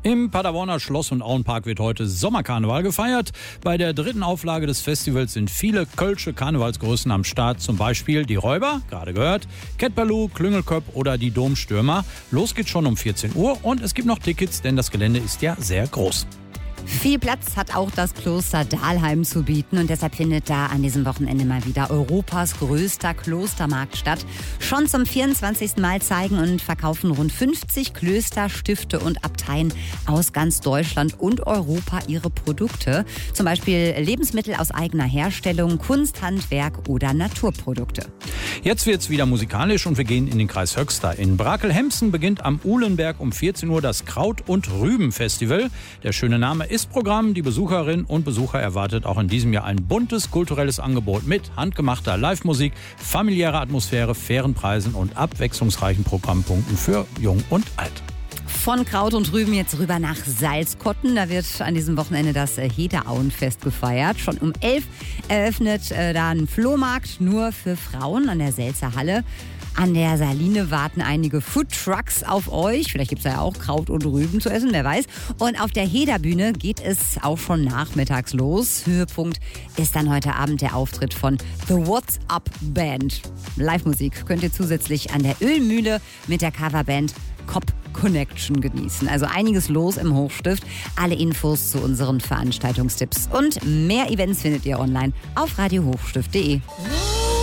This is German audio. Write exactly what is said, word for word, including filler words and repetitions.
Im Paderborner Schloss- und Auenpark wird heute Sommerkarneval gefeiert. Bei der dritten Auflage des Festivals sind viele kölsche Karnevalsgrößen am Start. Zum Beispiel die Räuber, gerade gehört, Cat Ballou, Klüngelköpp oder die Domstürmer. Los geht's schon um vierzehn Uhr und es gibt noch Tickets, denn das Gelände ist ja sehr groß. Viel Platz hat auch das Kloster Dahlheim zu bieten und deshalb findet da an diesem Wochenende mal wieder Europas größter Klostermarkt statt. Schon zum vierundzwanzigsten Mal zeigen und verkaufen rund fünfzig Klöster, Stifte und Abteien aus ganz Deutschland und Europa ihre Produkte. Zum Beispiel Lebensmittel aus eigener Herstellung, Kunst, Handwerk oder Naturprodukte. Jetzt wird's wieder musikalisch und wir gehen in den Kreis Höxter. In Brakel-Hemsen beginnt am Uhlenberg um vierzehn Uhr das Kraut- und Rüben-Festival. Der schöne Name ist Programm. Die Besucherinnen und Besucher erwartet auch in diesem Jahr ein buntes kulturelles Angebot mit handgemachter Live-Musik, familiärer Atmosphäre, fairen Preisen und abwechslungsreichen Programmpunkten für Jung und Alt. Von Kraut und Rüben jetzt rüber nach Salzkotten. Da wird an diesem Wochenende das Hederauenfest gefeiert. Schon um elf eröffnet äh, da ein Flohmarkt nur für Frauen an der Selzer Halle. An der Saline warten einige Foodtrucks auf euch. Vielleicht gibt es ja auch Kraut und Rüben zu essen, wer weiß. Und auf der Hederbühne geht es auch schon nachmittags los. Höhepunkt ist dann heute Abend der Auftritt von The What's Up Band. Live-Musik könnt ihr zusätzlich an der Ölmühle mit der Coverband Cop Connection genießen. Also einiges los im Hochstift. Alle Infos zu unseren Veranstaltungstipps und mehr Events findet ihr online auf radio hochstift punkt de.